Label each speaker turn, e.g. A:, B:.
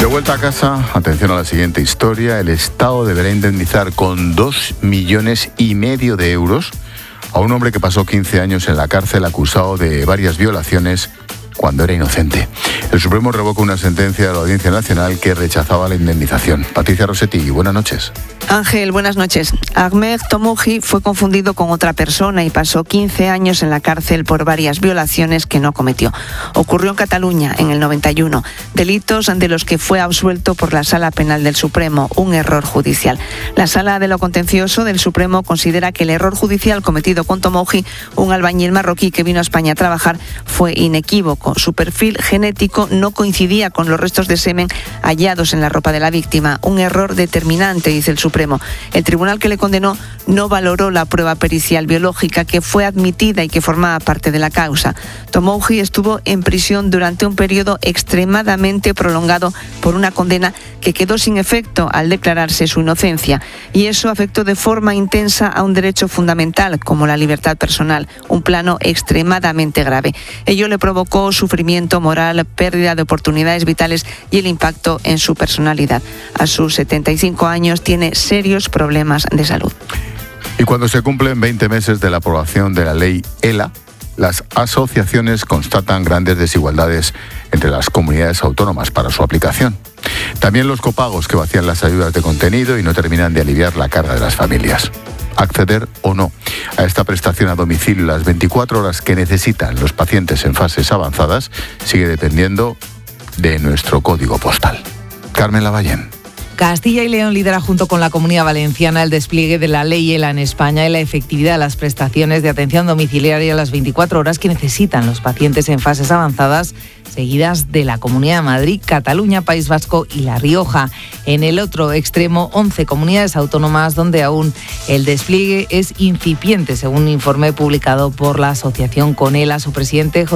A: vuelta a casa, atención a la siguiente historia. El Estado deberá indemnizar con 2,5 millones de euros a un hombre que pasó 15 años en la cárcel acusado de varias violaciones cuando era inocente. El Supremo revocó una sentencia de la Audiencia Nacional que rechazaba la indemnización. Patricia Rossetti, buenas noches.
B: Ángel, buenas noches. Ahmed Tomouji fue confundido con otra persona y pasó 15 años en la cárcel por varias violaciones que no cometió. Ocurrió en Cataluña en el 91. Delitos de los que fue absuelto por la Sala Penal del Supremo, un error judicial. La Sala de lo Contencioso del Supremo considera que el error judicial cometido con Tomouji, un albañil marroquí que vino a España a trabajar, fue inequívoco. Su perfil genético no coincidía con los restos de semen hallados en la ropa de la víctima. Un error determinante, dice el Supremo. El tribunal que le condenó no valoró la prueba pericial biológica que fue admitida y que formaba parte de la causa. Tomouji estuvo en prisión durante un periodo extremadamente prolongado por una condena que quedó sin efecto al declararse su inocencia. Y eso afectó de forma intensa a un derecho fundamental como la libertad personal, un plano extremadamente grave. Ello le provocó sufrimiento moral, pérdida de oportunidades vitales y el impacto en su personalidad. A sus 75 años tiene serios problemas de salud.
A: Y cuando se cumplen 20 meses de la aprobación de la ley ELA, las asociaciones constatan grandes desigualdades entre las comunidades autónomas para su aplicación. También los copagos que vacían las ayudas de contenido y no terminan de aliviar la carga de las familias. Acceder o no a esta prestación a domicilio las 24 horas que necesitan los pacientes en fases avanzadas sigue dependiendo de nuestro código postal. Carmen Lavallén.
C: Castilla y León lidera junto con la Comunidad Valenciana el despliegue de la ley ELA en España y la efectividad de las prestaciones de atención domiciliaria a las 24 horas que necesitan los pacientes en fases avanzadas, seguidas de la Comunidad de Madrid, Cataluña, País Vasco y La Rioja. En el otro extremo, 11 comunidades autónomas donde aún el despliegue es incipiente, según un informe publicado por la asociación CONELA. Su presidente,